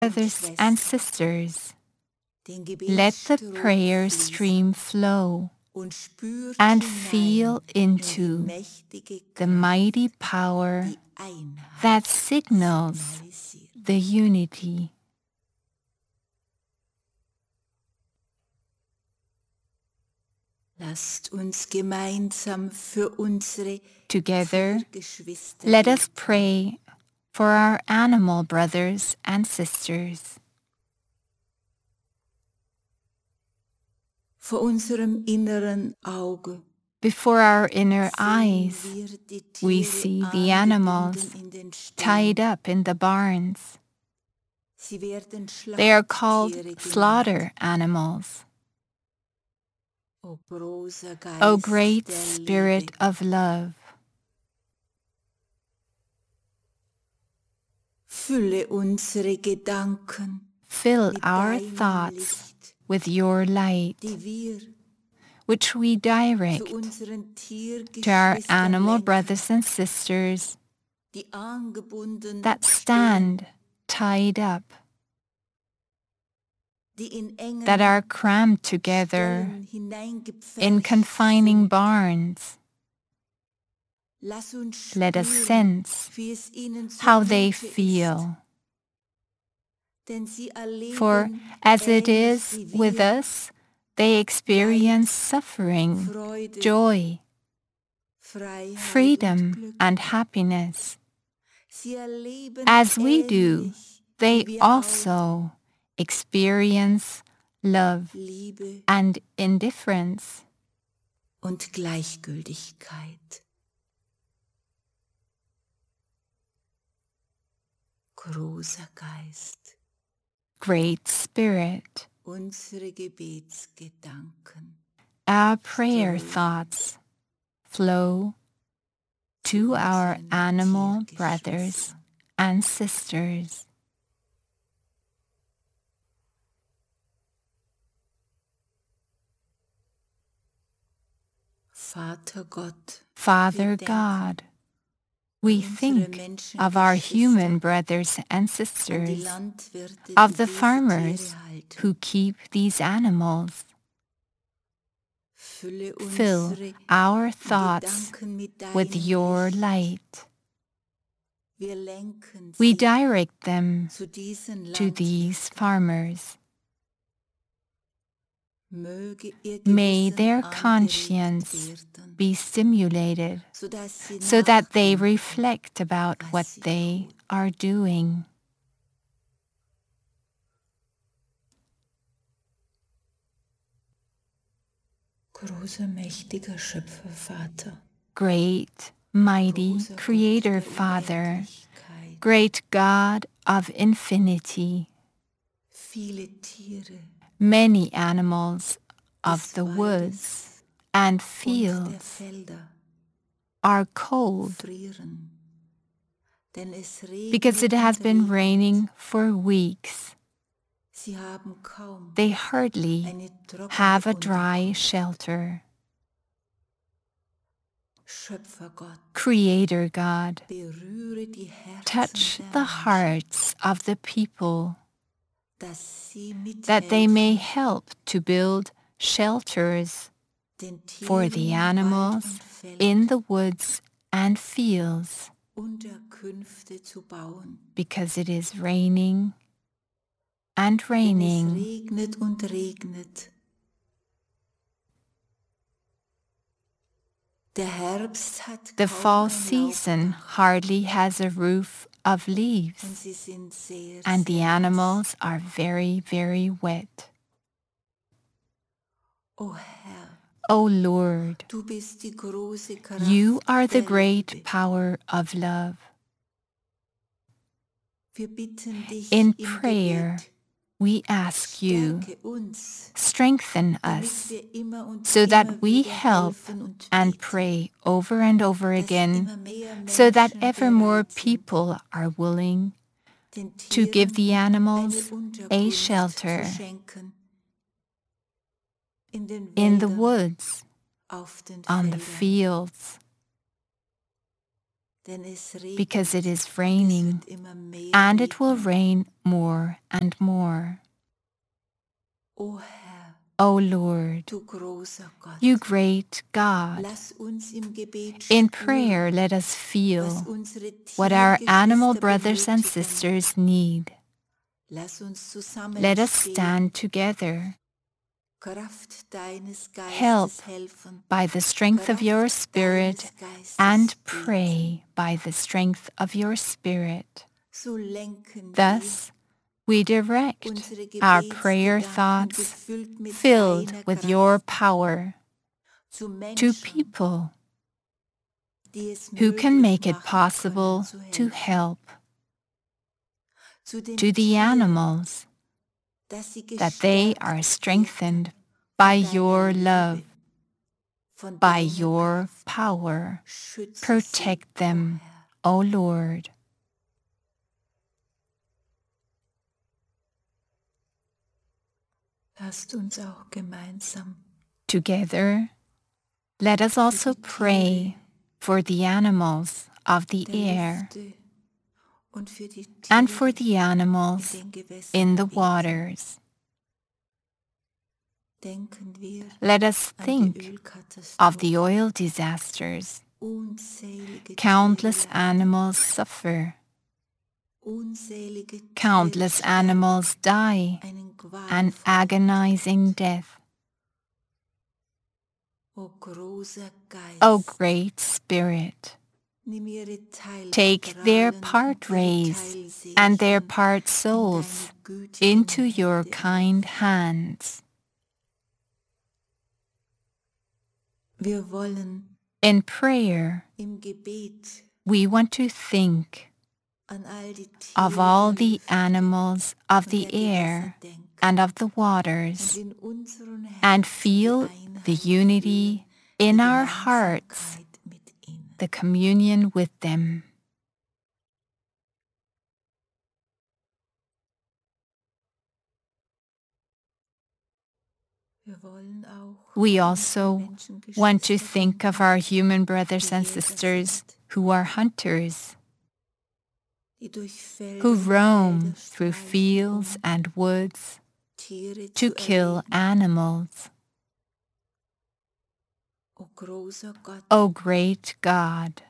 Brothers and sisters, let the prayer stream flow and feel into the mighty power that signals the unity. Lasst uns gemeinsam für unsere Together, Tiergeschwister let us beten. pray for our animal brothers and sisters. Vor unserem inneren Auge Before our inner sehen eyes, wir die we Tiere see the animals angebunden in den Ställen. tied up in the barns. Sie werden They are called Schlachttiere genannt. slaughter animals. O großer Geist O great der Spirit Liebe, of love, fülle unsere Gedanken fill mit our deinem thoughts Licht, with your light, die wir which we direct zu unseren to our Tiergeschwistern animal lenken, brothers and sisters die angebunden that stehen, stand tied up, die in engen that are crammed together Ställen hineingepfercht in confining sind. barns. Lass uns Let us spüren, sense wie es ihnen how they zumute ist, feel. denn sie erleben For as it ähnlich is wie with wir us, they experience suffering, Freude, joy, Freiheit und freedom, Glück. and happiness. Sie erleben As we do, ähnlich they wie wir also experience love auch Liebe and indifference, und Gleichgültigkeit. Großer Geist, Great Spirit. unsere Gebetsgedanken Our prayer thoughts flow to our unseren animal Tiergeschwistern. brothers and sisters. Vater Gott, Father wir denken God, we unsere think of our human Menschengeschwister, brothers and an die sisters, Landwirte, of die the diese farmers Tiere halten. who keep these animals. Fülle Fill unsere our thoughts Gedanken mit with deinem your Licht. light. Wir lenken We sie direct them zu diesen to these Landwirten. farmers. Möge ihr May Gewissen their angeregt conscience werden, be stimulated sodass sie so that they nachdenken, reflect about was what sie they tun. are doing. Großer, mächtiger Schöpfervater, Great, mighty großer Gott Creator der Father, Unendlichkeit, great God of infinity, viele Tiere many animals of des the Waldes woods and und der fields Felder are cold frieren, denn es because it regnet has und been regnet. raining for weeks. Sie haben kaum They hardly eine trockene have a dry Unterkunft. shelter. Schöpfergott, Creator God, berühre die Herzen touch der the Menschen, hearts of the people dass sie that they may mithelfen, help to build shelters den for Tieren the in Wald animals und Feld in the woods and fields Unterkünfte zu bauen. because it is raining and Denn es raining. regnet und regnet. Der Herbst hat The kaum fall ein season Laubdach hardly has a roof of und leaves, sie sind sehr, and the sehr nass. animals are very, very wet. O Herr, O Lord, du bist die große Kraft you are the der great Liebe. power of love. Wir bitten dich In im prayer, Gebet, we ask you, stärke uns, strengthen damit us wir immer und so immer that we wieder help helfen und and beten, pray over and over dass again immer mehr so that Menschen ever more bereit sind, people are willing den to give Tieren the eine animals a Unterkunft shelter zu schenken, in den in the Wäldern, woods, auf den on the Feldern. fields. denn es regnet, because it is und es raining, wird immer mehr and it will regnen. rain more and more. O Herr, O Lord, du großer Gott, you great God, lass uns im Gebet in spüren, prayer let us was feel unsere what our animal Tiergeschwister brothers and benötigen. sisters need. Lass uns zusammenstehen, Let us stand together, Kraft deines help Geistes helfen, by the strength of your Kraft Spirit, deines Geistes and beten. pray by the strength of your Spirit. So lenken Thus, we wir direct unsere our prayer Gebetsgedanken thoughts gefüllt mit filled deiner with your Kraft power zu to Menschen, people die es who can möglich make it machen possible können zu to helfen. help, Zu den to the Tieren, animals, dass sie that they gestärkt are werden strengthened von by deiner your Liebe, love, von by deiner your Kraft. power. Schütze sie, Protect o them, Herr. O Lord. Lasst uns auch gemeinsam Together, let us also die pray for the animals of the der air Lüfte und für die and for Tiere the in animals den Gewässern in the beten. waters. Denken wir Let us an die think of the Ölkatastrophe. oil disasters. Unzählige Countless Tiere leiden. animals suffer. Unzählige Countless Tiere sterben animals die einen an qualvollen agonizing Tod. death. O großer O Geist, great Spirit, nimm ihre take their Teilstrahlen part und ihre rays and their Teilseelchen part in souls deine gütigen into your Hände kind auf. hands. Wir wollen In prayer, im Gebet we want to think an all die of Tiere all der the Lüfte animals of und the der air Gewässer denken and of the und waters, in unseren and Herzen feel die the Einheit unity fühlen, in die our hearts, Gemeinsamkeit mit ihnen. the communion with them. Wir wollen auch We an also unsere want to Menschengeschwister think of denken, our human brothers die and Jäger sisters sind, who are hunters, die durch Felder who und roam Felder through streifen, fields and woods Tiere to zu kill erlegen. animals. O großer Gott, O great God,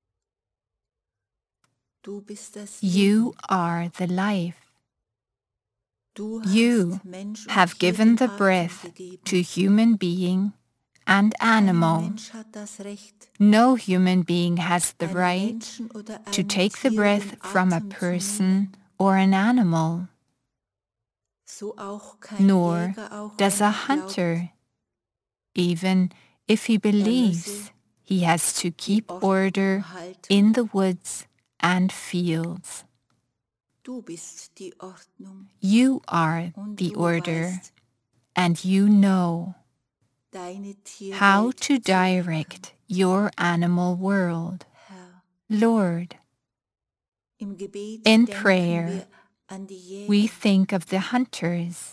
du bist das you Leben. are the life. Du You hast Mensch und have Tier given den the Atem breath gegeben. to human being and Kein animal. Mensch hat das Recht, No human being has the einem right Menschen oder to einem take the Tier breath den from a Atem zu person nehmen. or an animal, So auch kein nor Jäger, auch does wenn a er glaubt, hunter, even if he er believes müsse he has to die keep Ordnung order halten. in the woods and fields. Du bist die Ordnung You are und the du order, weißt, and you know deine how Tierwelt to zu lenken. direct your animal world. Herr, Lord, im Gebet in denken prayer, wir an die we Jäger. think of the hunters.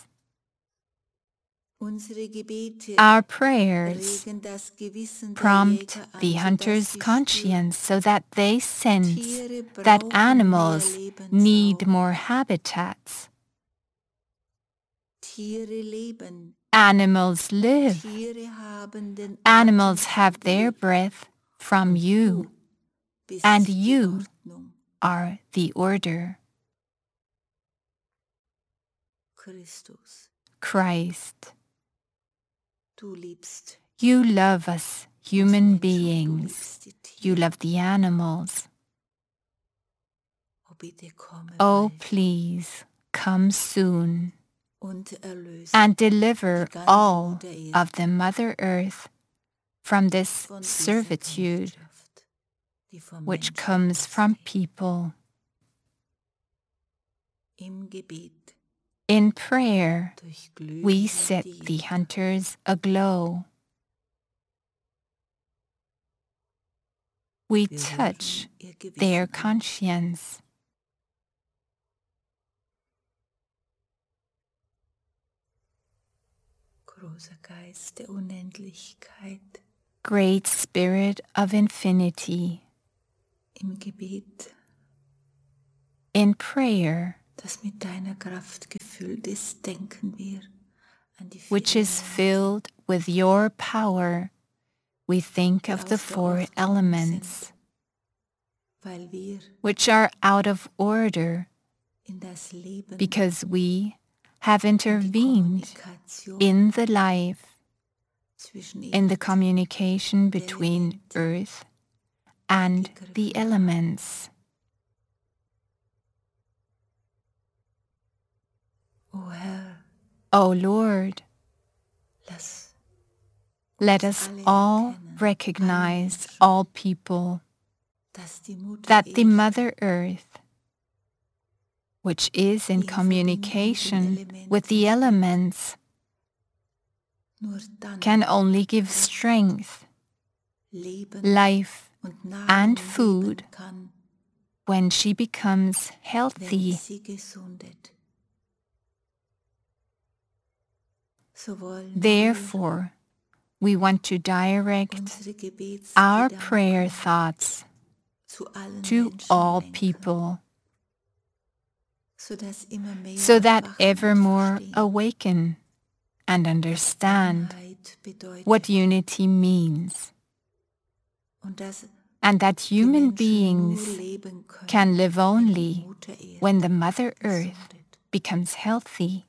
Unsere Gebete Our prayers regen das Gewissen der prompt Jäger an, the sodass hunter's sie spüren, conscience so that they sense Tiere that brauchen mehr animals need Lebensraum. more habitats. Tiere leben. Animals live. Tiere haben den Animals Atem have von their dir. breath from you, Du bist and die you Ordnung, are the order. Christus. Christ, Du liebst you love us uns human Menschen, du beings. liebst die You Tiere. love the animals. Oh, bitte komme Oh, bald please, come soon und erlöse and die deliver ganze all Mutter of Erde the Mother Earth from this von dieser servitude Knechtschaft, die vom which Menschen comes from ausgeht. people. Im Gebet In prayer, durchglühen we wir set die the Jäger. hunters aglow. We Wir touch rühren ihr their Gewissen an. conscience. Großer Geist der Unendlichkeit, Great Spirit of infinity, im Gebet, In prayer, das mit deiner Kraft gefüllt ist, denken wir an die which vier is Elemente, filled with your power, we think die of the aus der 4 Ordnung elements, sind, weil wir which are out of order in das Leben because we have und die intervened Kommunikation in the life, zwischen in the Erde communication between Elemente earth and the eingegriffen haben. elements. O Herr, O Lord, lass let uns us alle all erkennen, alle recognize Menschen, all people dass die Mutter that the Erde Mother Earth, which is in die in Verbindung mit den communication with Elementen the steht, elements, nur dann can only give strength, Leben life, und Nahrung and geben food kann, when she becomes wenn healthy. sie gesundet. So wollen wir Therefore, we want to direct unsere our Gebetsgedanken prayer thoughts zu allen to Menschen all lenken, people, sodass immer mehr so that erwachen und evermore verstehen, awaken and was understand Einheit bedeutet, what unity means, und dass and that die human Menschen beings nur leben können, can live wenn die only Mutter Erde when the Mother Earth gesundet. becomes healthy.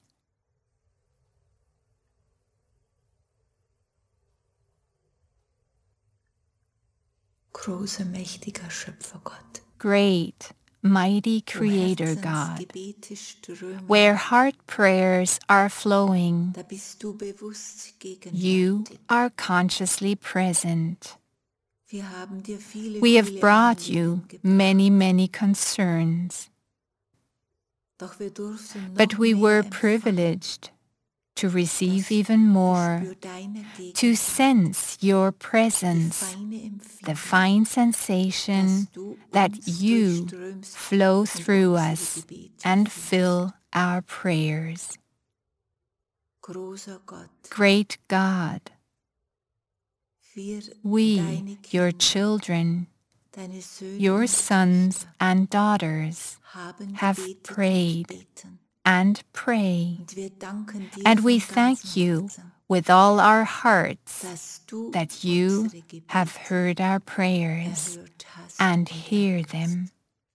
Großer, mächtiger Schöpfergott, Great, mighty wo Creator God, Herzensgebete strömen, where heart prayers are flowing, da bist du bewusst you gegenwärtig. are consciously present. Wir haben dir viele, We have viele brought you Anliegen gebracht, many, many concerns, doch wir durften noch but we mehr were empfangen. privileged to receive Das even more, Gespür deiner to Gegenwart, sense your die presence, feine the Empfindung, fine sensation dass du that uns you durchströmst flow und through unsere us Gebete and fühlst. fill our prayers. Großer Gott, Great God, wir, we, deine your Kinder, children, deine Söhne your und sons Töchter, and daughters, haben have gebetet prayed und beten. and pray, Und wir danken dir and we von thank ganzem you Herzen, with all our hearts dass du that you unsere Gebete have heard our prayers erhört hast and und hear erhörst. them.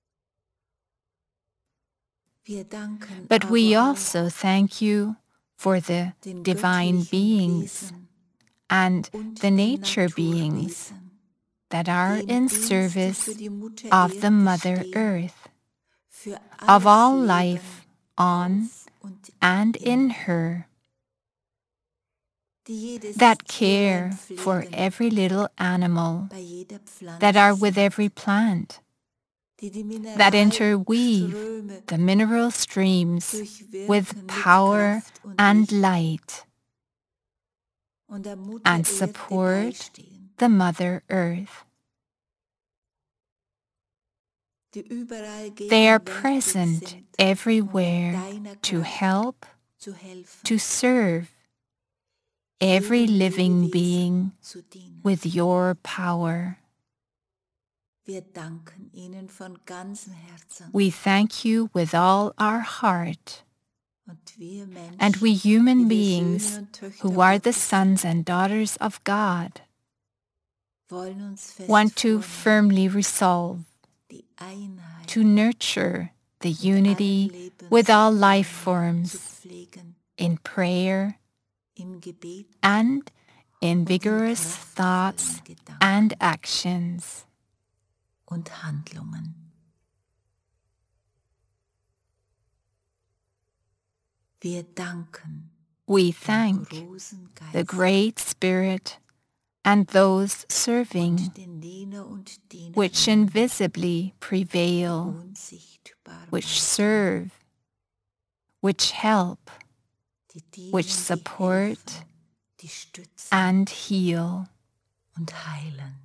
Wir danken But we aber also auch thank you for the den divine göttlichen beings Wesen and und the den nature beings Naturwesen, that die are im in Dienste service für die Mutter of the Erde Mother stehen, Earth, für of alles all Leben life on auf und and in ihr, her, die jedes that Tierlein care for pflegen, every little animal, bei jeder Pflanze that are with sind, every plant, die die that interweave Mineralströme the mineral streams durchwirken with mit power Kraft und and Licht light und der Mutter and Erde support beistehen, the Mother Earth. die überall They are gegenwärtig present sind, um mit everywhere deiner to Kraft help, zu helfen, to serve every jedem living Lebewesen being zu dienen. with your power. Wir danken ihnen von ganzem Herzen. We thank you with all our heart, Und wir Menschen, and we human die wir Söhne beings und Töchter who are the Gottes sons sind, and daughters of God wollen uns fest want to vornehmen, firmly resolve die Einheit to nurture the mit allen unity with all life Lebensformen zu forms pflegen, in prayer im Gebet and in und in vigorous kraftvollen thoughts Gedanken and actions. und Handlungen. Wir danken We dem thank großen the Geist Great Spirit and those serving, und den Diener und which Dienerinnen, invisibly die prevail, unsichtbar which machen, serve, which help, die dienen, which die support helfen, die stützen and heal. und heilen.